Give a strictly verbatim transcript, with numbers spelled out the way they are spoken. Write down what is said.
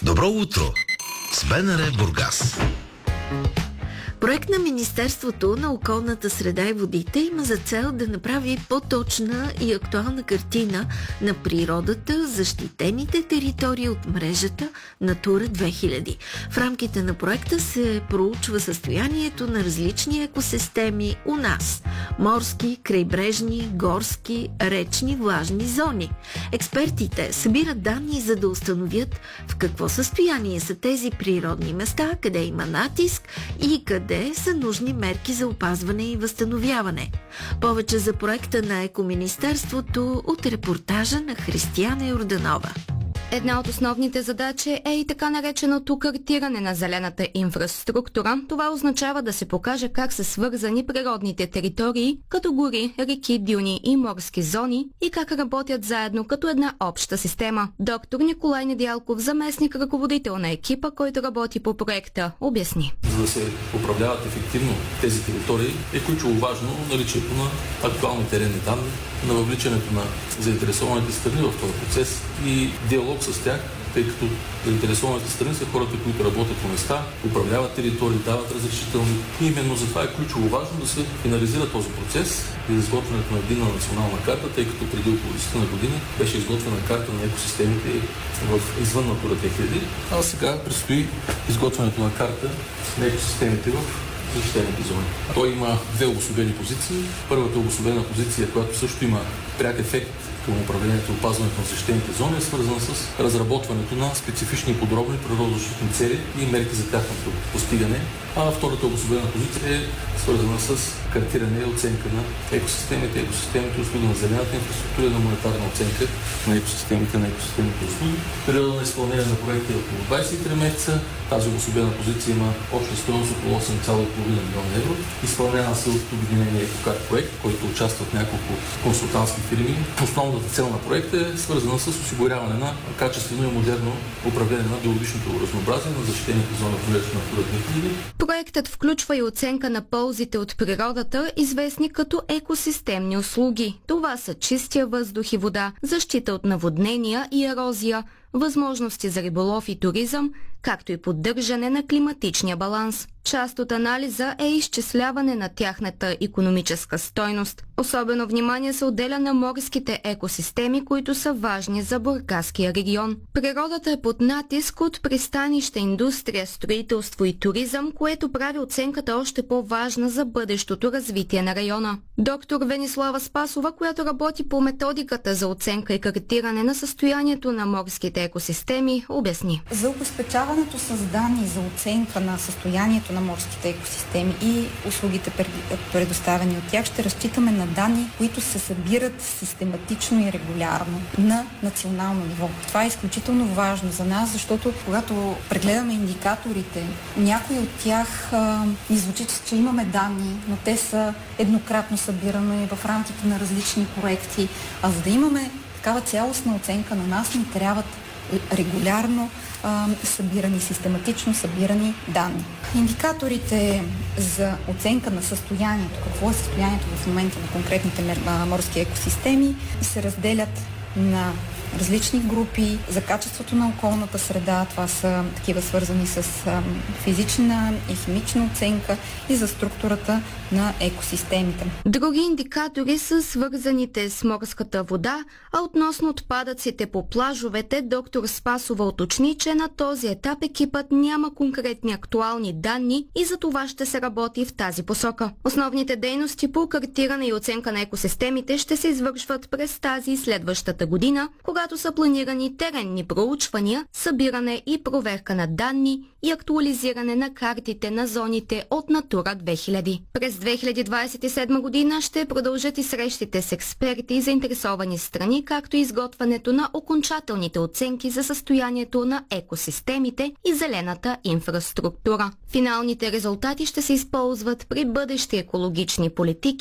Добро утро с БНР Бургас. Проект на Министерството на околната среда и водите има за цел да направи по-точна и актуална картина на природата, защитените територии от мрежата Натура две хиляди. В рамките на проекта се проучва състоянието на различни екосистеми у нас – морски, крайбрежни, горски, речни, влажни зони. Експертите събират данни, за да установят в какво състояние са тези природни места, къде има натиск и къде са нужни мерки за опазване и възстановяване. Повече за проекта на Екоминистерството от репортажа на Християна Йорданова. Една от основните задачи е и така нареченото картиране на зелената инфраструктура. Това означава да се покаже как са свързани природните територии, като гори, реки, дюни и морски зони и как работят заедно като една обща система. Доктор Николай Недялков, заместник ръководител на екипа, който работи по проекта, обясни. За да се управляват ефективно тези територии е ключово важно наличието на актуални теренни данни, на въвличането на заинтересованите страни в този процес и диалог с тях, тъй като заинтересованите страни са хората, които работят по места, управляват територии, дават разрешителни. И именно затова е ключово важно да се финализира този процес и изготвянето на единна национална карта, тъй като преди около десет на години беше изготвена карта на екосистемите в извън Натура две хиляди, а сега предстои изготвянето на карта на екосистемите в защитените зони. Той има две обособени позиции. Първата обособена позиция, която също има пряк ефект към управлението и опазването на защитените зони, е свързана с разработването на специфични и подробни природозащитни цели и мерки за тяхното постигане. А втората обособена позиция е свързана с картиране и оценка на екосистемите, екосистемите, услуги на зелената инфраструктура и на монетарна оценка на екосистемите, на екосистемите услуги. Периода на изпълнение на проекта е около двадесет и три месеца. Тази обособена позиция има обща стойност около осем цяло и пет милиона евро. Изпълнява се от обединение Екокарт проект, който участват няколко консултантски фирми. Основната цел на проекта е свързана с осигуряване на качествено и модерно управление на биологичното разнообразие на защитените зони в мрежата на Натура две хиляди. Проектът включва и оценка на ползите от природата, известни като екосистемни услуги. Това са чистия въздух и вода, защита от наводнения и ерозия, възможности за риболов и туризъм, както и поддържане на климатичния баланс. Част от анализа е изчисляване на тяхната икономическа стойност. Особено внимание се отделя на морските екосистеми, които са важни за Бургаския регион. Природата е под натиск от пристанища, индустрия, строителство и туризъм, което прави оценката още по-важна за бъдещото развитие на района. Доктор Венислава Спасова, която работи по методиката за оценка и картиране на състоянието на морските екосистеми, обясни. За обезпечаването с данни за оценка на състоянието на морските екосистеми и услугите, предоставени от тях, ще разчитаме на данни, които се събират систематично и регулярно на национално ниво. Това е изключително важно за нас, защото когато прегледаме индикаторите, някои от тях а, ни звучи, че имаме данни, но те са еднократно събирани в рамките на различни проекти. А за да имаме такава цялостна оценка на нас, ни трябват регулярно а, събирани, систематично събирани данни. Индикаторите за оценка на състоянието, какво е състоянието в момента на конкретните морски екосистеми, се разделят на различни групи за качеството на околната среда. Това са такива свързани с физична и химична оценка и за структурата на екосистемите. Други индикатори са свързаните с морската вода, а относно отпадъците по плажовете, доктор Спасова уточни, че на този етап екипът няма конкретни актуални данни и за това ще се работи в тази посока. Основните дейности по картиране и оценка на екосистемите ще се извършват през тази и следващата година, когато са планирани теренни проучвания, събиране и проверка на данни и актуализиране на картите на зоните от Натура две хиляди. През две хиляди двадесет и седма година ще продължат и срещите с експерти и заинтересовани страни, както и изготвянето на окончателните оценки за състоянието на екосистемите и зелената инфраструктура. Финалните резултати ще се използват при бъдещи екологични политики